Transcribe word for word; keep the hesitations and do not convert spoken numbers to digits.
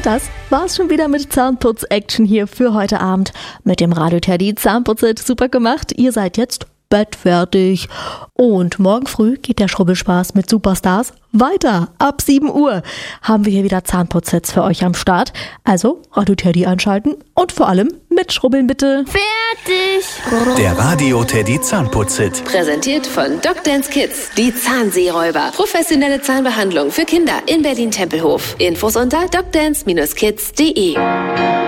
Und das war's schon wieder mit Zahnputz-Action hier für heute Abend. Mit dem Radio Teddy Zahnputz super gemacht. Ihr seid jetzt bettfertig. Und morgen früh geht der Schrubbelspaß mit Superstars weiter. Ab sieben Uhr haben wir hier wieder Zahnputzsets für euch am Start. Also Radio Teddy einschalten und vor allem mitschrubbeln bitte. Fertig! Der Radio Teddy Zahnputzhit. Präsentiert von DocDance Kids. Die Zahnseeräuber. Professionelle Zahnbehandlung für Kinder in Berlin-Tempelhof. Infos unter docdance Bindestrich kids punkt de.